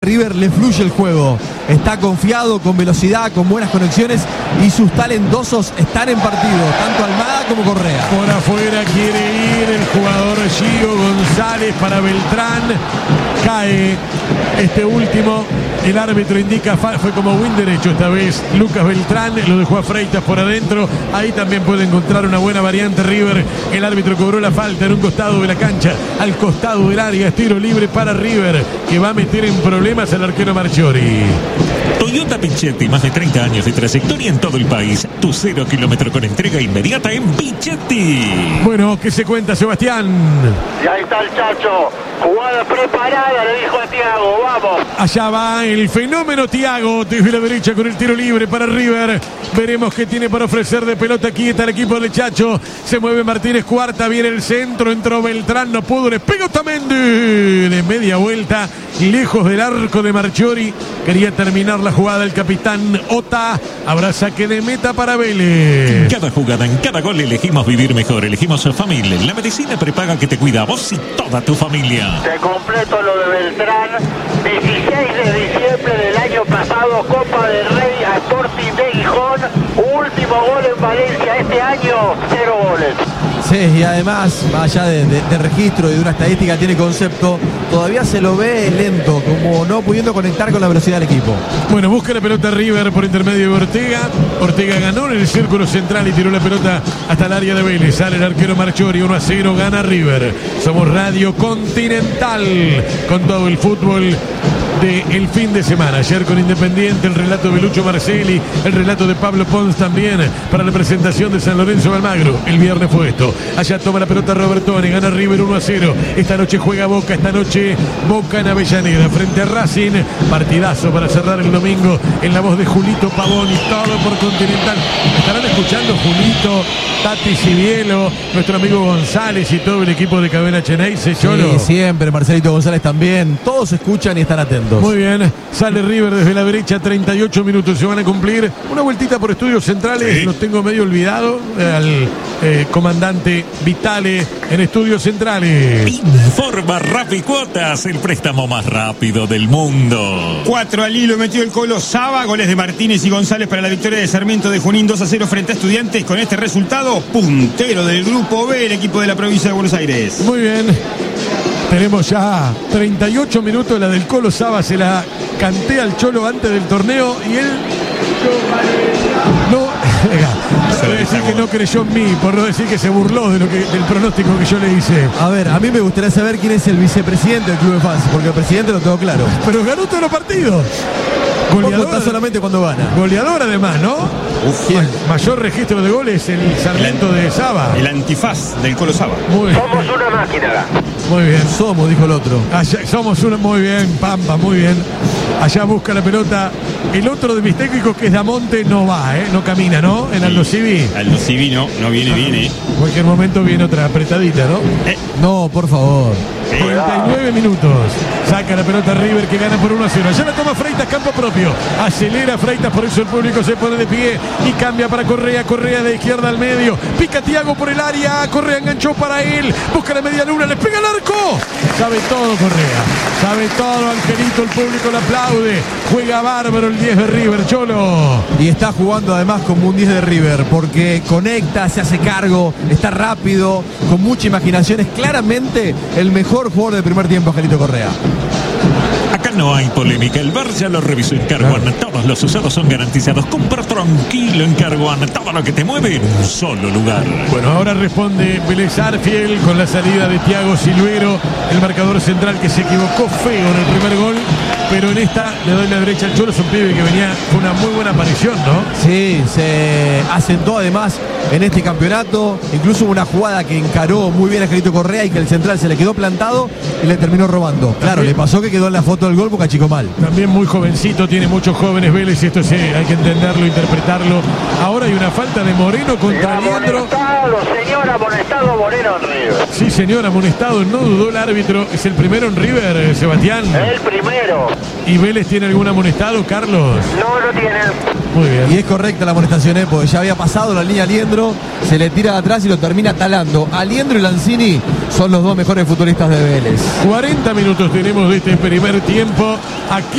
River le fluye el juego. Está confiado, con velocidad, con buenas conexiones y sus talentosos están en partido, tanto Almada como Correa. Por afuera quiere ir el jugador Gio González para Beltrán. Cae este último. El árbitro indica, fue como win derecho esta vez. Lucas Beltrán lo dejó a Freitas por adentro. Ahí también puede encontrar una buena variante River. El árbitro cobró la falta en un costado de la cancha, al costado del área. Es tiro libre para River, que va a meter en problemas al arquero Marchiori. Toyota Pichetti, más de 30 años de trayectoria en todo el país. Tu 0 kilómetro con entrega inmediata en Pichetti. Bueno, ¿qué se cuenta, Sebastián? Y ahí está el Chacho. Jugada preparada, le dijo a Thiago, vamos. Allá va el fenómeno Thiago desde la derecha con el tiro libre para River. Veremos qué tiene para ofrecer de pelota quieta el equipo del Chacho. Se mueve Martínez Cuarta, viene el centro, entró Beltrán, no pudo, le pegó Otamendi de media vuelta, lejos del arco de Marchiori. Quería terminar la jugada el capitán Ota. Habrá saque de meta para Vélez. En cada jugada, en cada gol elegimos vivir mejor, elegimos familia. La medicina prepaga que te cuida a vos y toda tu familia. Te completo lo de Beltrán. 16 de diciembre del año pasado, Copa del Rey a Sporting de Gijón. Último gol en Valencia este año, 0 goles. Sí, y además, más allá de registro y de una estadística, tiene concepto. Todavía se lo ve lento, como no pudiendo conectar con la velocidad del equipo. Bueno, busca la pelota River por intermedio de Ortega. Ortega ganó en el círculo central y tiró la pelota hasta el área de Vélez. Sale el arquero Marchiori, 1-0, gana River. Somos Radio Continental con todo el fútbol del fin de semana. Ayer con Independiente, el relato de Lucho Marcelli, el relato de Pablo Pons también para la presentación de San Lorenzo de Almagro. El viernes fue esto. Allá toma la pelota Robertoni, gana River 1-0. Esta noche juega Boca, esta noche Boca en Avellaneda frente a Racing. Partidazo para cerrar el domingo en la voz de Julito Pavón y todo por Continental. Estarán escuchando Julito, Tati Cibielo, nuestro amigo González y todo el equipo de Cadena Ceneice. Sí, siempre, Marcelito González también. Todos escuchan y están atentos. Muy bien, sale River desde la derecha, 38 minutos se van a cumplir. Una vueltita por Estudios Centrales, sí. Los tengo medio olvidado al comandante Vitale en Estudios Centrales. Informa Rapicuotas, el préstamo más rápido del mundo. 4 al hilo metió el Colo Saba, goles de Martínez y González para la victoria de Sarmiento de Junín 2-0 frente a Estudiantes. Con este resultado, puntero del grupo B, el equipo de la provincia de Buenos Aires. Muy bien. Tenemos ya 38 minutos, la del Colo Saba se la canté al Cholo antes del torneo y él no, por decir que no creyó en mí, por no decir que se burló del pronóstico que yo le hice. A ver, a mí me gustaría saber quién es el vicepresidente del club de fans, porque el presidente lo tengo claro. Pero ganó todos los partidos. Goleador solamente cuando gana. Goleador además, ¿no? Mayor registro de goles el Sarmiento de Saba. El antifaz del Colo Saba. Somos una máquina. Muy bien. Somos, dijo el otro. Allá, somos una, muy bien, Pampa, muy bien. Allá busca la pelota. El otro de mis técnicos, que es Damonte, no va, no camina, ¿no? En Aldo Civi. Aldo Civi no viene. En cualquier momento viene otra apretadita, ¿no? No, por favor. 39 minutos. Saca la pelota River, que gana por 1-0. Allá la toma Freitas, campo propio. Acelera Freitas, por eso el público se pone de pie y cambia para Correa. Correa de izquierda al medio. Pica Thiago por el área. Correa enganchó para él. Busca la media luna, le pega al arco. Sabe todo Correa. Sabe todo, Angelito. El público le aplaude. Juega bárbaro el 10 de River, Cholo. Y está jugando además como un 10 de River, porque conecta, se hace cargo, está rápido, con mucha imaginación. Es claramente el mejor jugador del primer tiempo, Angelito Correa. Acá no hay polémica, el VAR ya lo revisó en Carguán. Todos los usados son garantizados. Compra tranquilo en Carguán, todo lo que te mueve en un solo lugar. Bueno, ahora responde Vélez Arfiel con la salida de Thiago Silvero, el marcador central que se equivocó feo en el primer gol. Pero en esta le doy la derecha al Cholo, es un pibe que venía con una muy buena aparición, ¿no? Sí, se asentó además en este campeonato. Incluso hubo una jugada que encaró muy bien a Angelito Correa y que el central se le quedó plantado y le terminó robando. Claro, también le pasó que quedó en la foto del gol porque achicó mal. También muy jovencito, tiene muchos jóvenes Vélez y esto sí, hay que entenderlo, interpretarlo. Ahora hay una falta de Moreno contra Leandro. Señor amonestado Moreno en River. Sí, señor, amonestado, no dudó el árbitro. Es el primero en River, Sebastián. El primero. ¿Y Vélez tiene algún amonestado, Carlos? No tiene. Muy bien. Y es correcta la amonestación, porque ya había pasado la línea Aliendro, se le tira de atrás y lo termina talando. Aliendro y Lanzini son los dos mejores futbolistas de Vélez. 40 minutos tenemos de este primer tiempo. Aquí